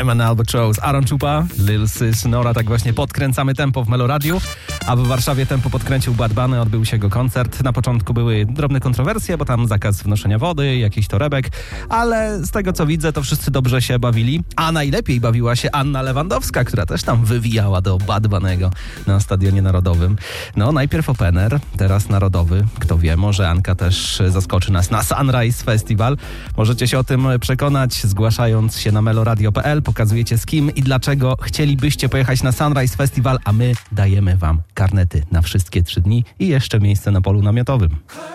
I'm an Albatross, Aaron Chupa, Lil Sis, Nora. Tak właśnie podkręcamy tempo w Meloradiu, a w Warszawie tempo podkręcił Bad Bunny, odbył się jego koncert. Na początku były drobne kontrowersje, bo tam zakaz wnoszenia wody, jakiś torebek, ale z tego co widzę, to wszyscy dobrze się bawili, a najlepiej bawiła się Anna Lewandowska, która też tam wywijała do Bad Bunny'ego na Stadionie Narodowym. No, najpierw opener, teraz narodowy. Kto wie, może Anka też zaskoczy nas na Sunrise Festival. Możecie się o tym przekonać, zgłaszając się na meloradio.pl. Pokazujecie z kim i dlaczego chcielibyście pojechać na Sunrise Festival, a my dajemy wam karnety na wszystkie 3 dni i jeszcze miejsce na polu namiotowym.